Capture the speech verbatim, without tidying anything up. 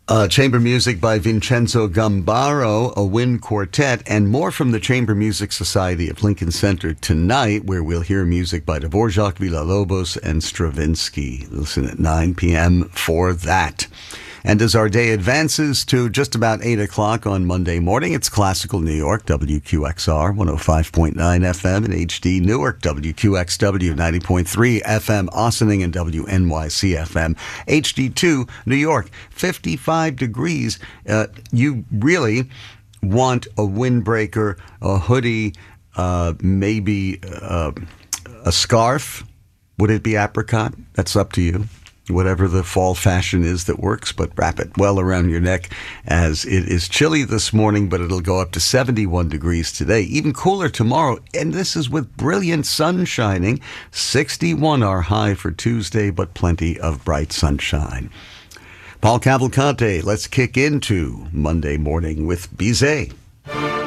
Uh, chamber music by Vincenzo Gambaro, a wind quartet, and more from the Chamber Music Society of Lincoln Center tonight, where we'll hear music by Dvorak, Villa-Lobos, and Stravinsky. Listen at nine p.m. for that. And as our day advances to just about eight o'clock on Monday morning, it's Classical New York, W Q X R, one oh five point nine F M, and H D Newark, W Q X W, ninety point three F M, Ossining, and W N Y C F M, H D two, New York, fifty-five degrees. Uh, you really want a windbreaker, a hoodie, uh, maybe uh, a scarf. Would it be apricot? That's up to you. Whatever the fall fashion is that works, but wrap it well around your neck, as it is chilly this morning, but it'll go up to seventy-one degrees today, even cooler tomorrow, and this is with brilliant sun shining. sixty-one our high for Tuesday, but plenty of bright sunshine. Paul Cavalcante, let's kick into Monday morning with Bizet.